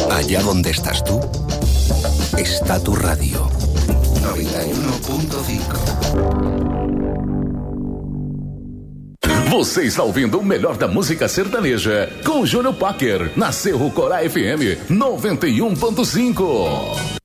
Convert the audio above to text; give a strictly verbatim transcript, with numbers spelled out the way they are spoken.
Allá donde estás tú, está tu radio. noventa y uno punto cinco. Você está ouvindo o melhor da música sertaneja com o Júnior Packer, na Cerro Corá F M noventa e um ponto cinco.